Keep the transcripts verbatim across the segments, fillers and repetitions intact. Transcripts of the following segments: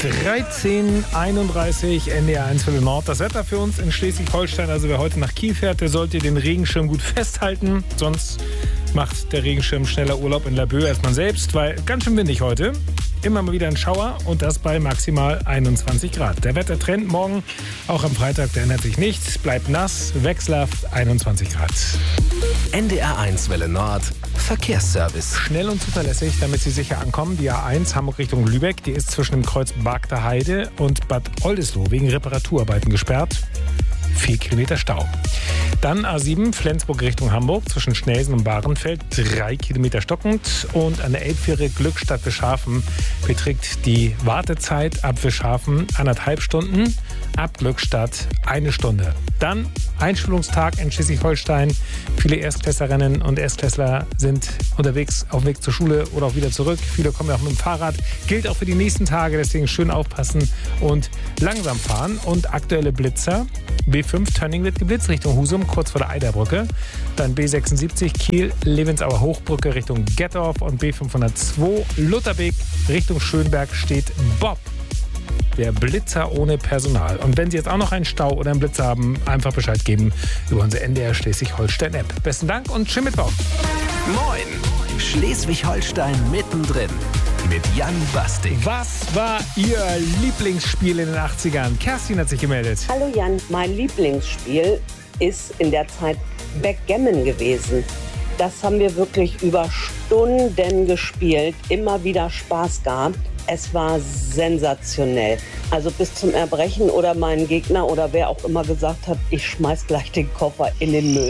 dreizehn Uhr einunddreißig, N D R eins Welle Nord. Das Wetter für uns in Schleswig-Holstein. Also wer heute nach Kiel fährt, der sollte den Regenschirm gut festhalten. Sonst macht der Regenschirm schneller Urlaub in Laboe als man selbst, weil ganz schön windig heute. Immer mal wieder ein Schauer und das bei maximal einundzwanzig Grad. Der Wettertrend morgen, auch am Freitag, der ändert sich nicht. Bleibt nass, wechselhaft, einundzwanzig Grad. N D R eins Welle Nord, Verkehrsservice. Schnell und zuverlässig, damit Sie sicher ankommen. Die A eins Hamburg Richtung Lübeck, die ist zwischen dem Kreuz Bagder Heide und Bad Oldesloe wegen Reparaturarbeiten gesperrt. Vier Kilometer Stau. Dann A sieben Flensburg Richtung Hamburg zwischen Schnelsen und Bahrenfeld. Drei Kilometer stockend. Und an der Elbfähre Glückstadt Wischhafen beträgt die Wartezeit ab Wischhafen anderthalb Stunden. Ab Glückstadt eine Stunde. Dann Einschulungstag in Schleswig-Holstein. Viele Erstklässlerinnen und Erstklässler sind unterwegs auf dem Weg zur Schule oder auch wieder zurück. Viele kommen ja auch mit dem Fahrrad. Gilt auch für die nächsten Tage, deswegen schön aufpassen und langsam fahren. Und aktuelle Blitzer. B fünf Tönning wird geblitzt Richtung Husum, kurz vor der Eiderbrücke. Dann B sechsundsiebzig Kiel, Levensauer Hochbrücke Richtung Gettorf und B fünfhundertzwei Lutherbeek Richtung Schönberg steht Bob. Der Blitzer ohne Personal. Und wenn Sie jetzt auch noch einen Stau oder einen Blitzer haben, einfach Bescheid geben über unsere N D R Schleswig-Holstein-App. Besten Dank und schönen Mittwoch. Moin, Schleswig-Holstein mittendrin mit Jan Bastik. Was war Ihr Lieblingsspiel in den achtzigern? Kerstin hat sich gemeldet. Hallo Jan, mein Lieblingsspiel ist in der Zeit Backgammon gewesen. Das haben wir wirklich über Stunden gespielt, immer wieder Spaß gehabt. Es war sensationell. Also bis zum Erbrechen oder mein Gegner oder wer auch immer gesagt hat, ich schmeiß gleich den Koffer in den Müll.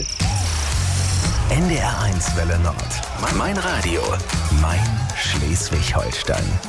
N D R eins Welle Nord. Mein Radio. Mein Schleswig-Holstein.